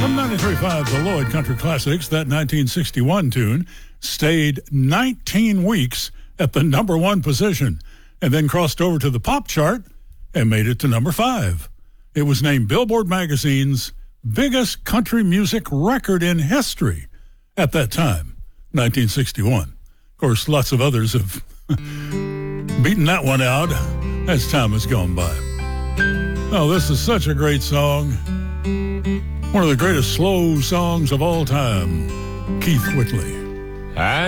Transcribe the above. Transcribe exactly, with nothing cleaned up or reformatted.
ninety-three point five, the Lloyd Country Classics, that nineteen sixty-one tune, stayed nineteen weeks at the number one position and then crossed over to the pop chart and made it to number five. It was named Billboard Magazine's biggest country music record in history at that time, nineteen sixty-one. Of course, lots of others have beaten that one out as time has gone by. Oh, this is such a great song. One of the greatest slow songs of all time, Keith Whitley. I